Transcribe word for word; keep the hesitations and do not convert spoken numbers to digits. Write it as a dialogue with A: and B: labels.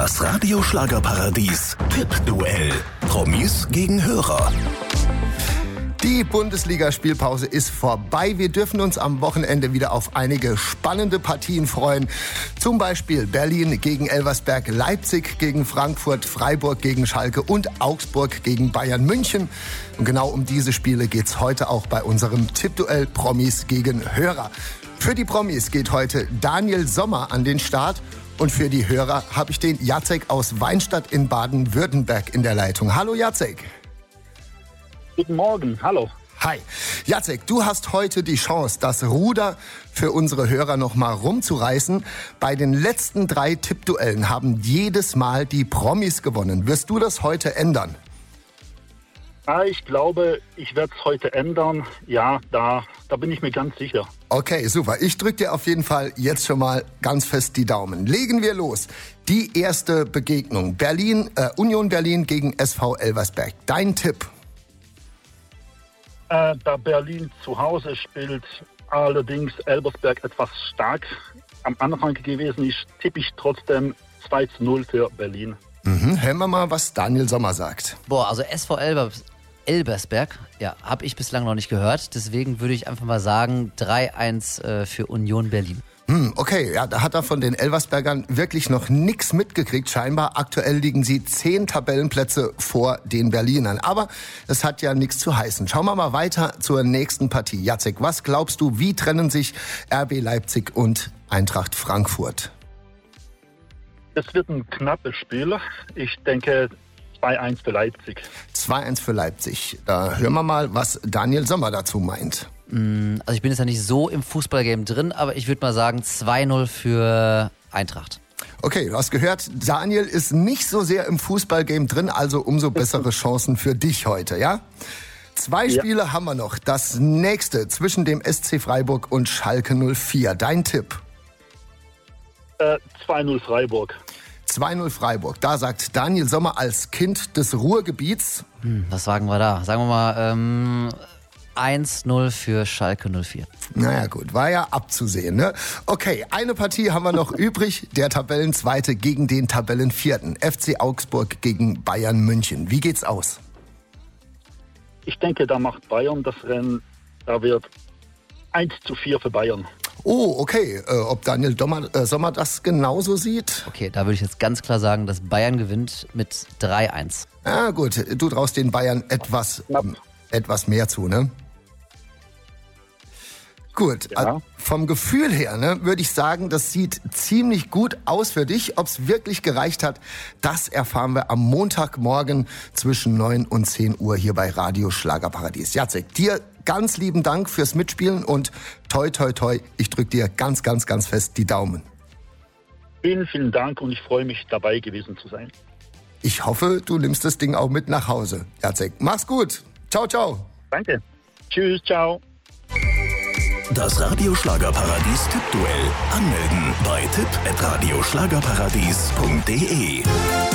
A: Das Radio-Schlagerparadies Tippduell. Promis gegen Hörer.
B: Die Bundesliga-Spielpause ist vorbei. Wir dürfen uns am Wochenende wieder auf einige spannende Partien freuen. Zum Beispiel Berlin gegen Elversberg, Leipzig gegen Frankfurt, Freiburg gegen Schalke und Augsburg gegen Bayern München. Und genau um diese Spiele geht's heute auch bei unserem Tippduell Promis gegen Hörer. Für die Promis geht heute Daniel Sommer an den Start. Und für die Hörer habe ich den Jacek aus Weinstadt in Baden-Württemberg in der Leitung. Hallo Jacek.
C: Guten Morgen, hallo.
B: Hi. Jacek, du hast heute die Chance, das Ruder für unsere Hörer noch mal rumzureißen. Bei den letzten drei Tippduellen haben jedes Mal die Promis gewonnen. Wirst du das heute ändern?
C: Ja, ich glaube, ich werde es heute ändern. Ja, da, da bin ich mir ganz sicher.
B: Okay, super. Ich drücke dir auf jeden Fall jetzt schon mal ganz fest die Daumen. Legen wir los. Die erste Begegnung. Berlin, äh, Union Berlin gegen S V Elversberg. Dein Tipp?
C: Äh, da Berlin zu Hause spielt, allerdings Elversberg etwas stark am Anfang gewesen ist, tippe ich trotzdem zwei zu null für Berlin.
B: Mhm. Hören wir mal, was Daniel Sommer sagt.
D: Boah, also S V Elbers, Elversberg, ja, habe ich bislang noch nicht gehört. Deswegen würde ich einfach mal sagen drei eins äh, für Union Berlin.
B: Hm, okay, ja, da hat er von den Elversbergern wirklich noch nichts mitgekriegt. Scheinbar aktuell liegen sie zehn Tabellenplätze vor den Berlinern. Aber es hat ja nichts zu heißen. Schauen wir mal weiter zur nächsten Partie. Jacek, was glaubst du, wie trennen sich R B Leipzig und Eintracht Frankfurt?
C: Es wird ein knappes Spiel. Ich denke zwei eins für Leipzig.
B: zwei eins für Leipzig. Da hören wir mal, was Daniel Sommer dazu meint.
D: Also ich bin jetzt ja nicht so im Fußballgame drin, aber ich würde mal sagen zwei null für Eintracht.
B: Okay, du hast gehört, Daniel ist nicht so sehr im Fußballgame drin, also umso bessere Chancen für dich heute, ja? Zwei
C: Ja.
B: Spiele haben wir noch. Das nächste zwischen dem S C Freiburg und Schalke null vier. Dein Tipp?
C: Äh, zwei null Freiburg.
B: zwei null Freiburg. Da sagt Daniel Sommer als Kind des Ruhrgebiets.
D: Hm, was sagen wir da? Sagen wir mal ähm, eins null für Schalke null vier.
B: Naja gut, war ja abzusehen, ne? Okay, eine Partie haben wir noch übrig. Der Tabellenzweite gegen den Tabellenvierten. F C Augsburg gegen Bayern München. Wie geht's aus?
C: Ich denke, da macht Bayern das Rennen. Da wird eins zu vier für Bayern.
B: Oh, okay. Äh, ob Daniel Dommer, äh, Sommer das genauso sieht?
D: Okay, da würde ich jetzt ganz klar sagen, dass Bayern gewinnt mit drei eins.
B: Ah, gut. Du traust den Bayern etwas, ähm, etwas mehr zu, ne? Gut,
C: Ja.
B: also vom Gefühl her, ne, würde ich sagen, das sieht ziemlich gut aus für dich. Ob es wirklich gereicht hat, das erfahren wir am Montagmorgen zwischen neun und zehn Uhr hier bei Radio Schlagerparadies. Jacek, dir ganz lieben Dank fürs Mitspielen und toi, toi, toi, ich drück dir ganz, ganz, ganz fest die Daumen.
C: Vielen, vielen Dank und ich freue mich, dabei gewesen zu sein.
B: Ich hoffe, du nimmst das Ding auch mit nach Hause. Jacek, mach's gut. Ciao, ciao.
C: Danke. Tschüss, ciao.
A: Das Radio-Schlagerparadies Tippduell. Anmelden bei tipp at radioschlagerparadies punkt de.